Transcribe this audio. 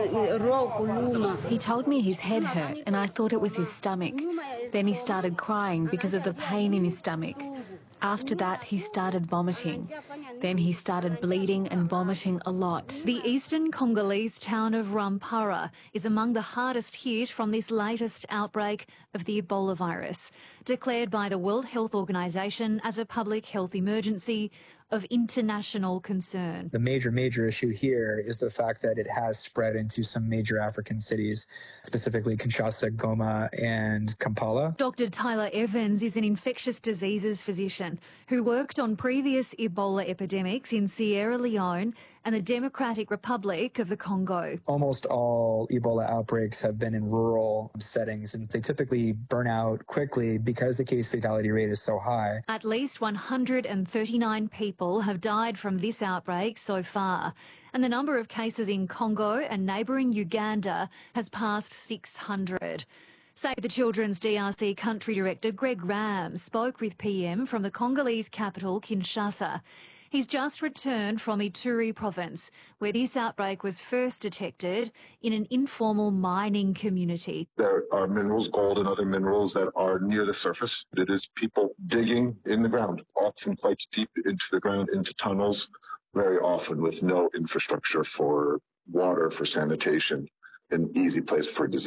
He told me his head hurt and I thought it was his stomach. Then he started crying because of the pain in his stomach. After that, he started vomiting. Then he started bleeding and vomiting a lot. The eastern Congolese town of Rwampara is among the hardest hit from this latest outbreak of the Ebola virus, declared by the World Health Organization as a public health emergency of international concern. The major issue here is the fact that it has spread into some major African cities, specifically Kinshasa, Goma, and Kampala. Dr. Tyler Evans is an infectious diseases physician who worked on previous Ebola epidemics in Sierra Leone and the Democratic Republic of the Congo. Almost all Ebola outbreaks have been in rural settings, and they typically burn out quickly because the case fatality rate is so high. At least 139 people have died from this outbreak so far, and the number of cases in Congo and neighbouring Uganda has passed 600. Save the Children's DRC Country Director Greg Ram spoke with PM from the Congolese capital, Kinshasa. He's just returned from Ituri province, where this outbreak was first detected in an informal mining community. There are minerals, gold and other minerals that are near the surface. It is people digging in the ground, often quite deep into the ground, into tunnels, very often with no infrastructure for water, for sanitation, an easy place for disease.